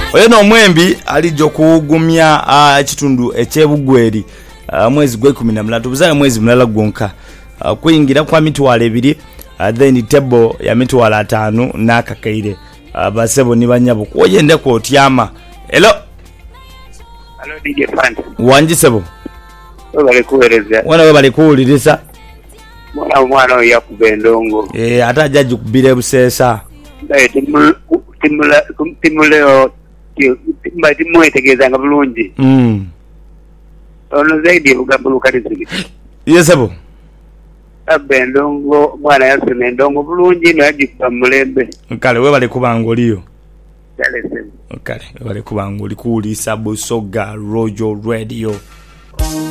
Oyo no mwembi alijo kugumya ekitundu ekyebugweri mwezi gwe 13 tubuzaye mwezi mulala gwonka kuyingira kwa mitwalo 2 then table ya mitwalo 5 nakakaire basebo ni banyabo koyende ko otyama. Hello DJ Fans wanjisebo bale kuwereza wana bale kuulirisa mwana oyo yakubendongo ata jaji kubire busesa timuleo timwetegeza nga bulungi ono zaidi bugabulukalizigi yesebo abendongo mwana yasema endongo bulungi najikuba mulembe kale we bale kubangoliyo kale we bale kubangoli kuulisa Busoga Rojo Radio.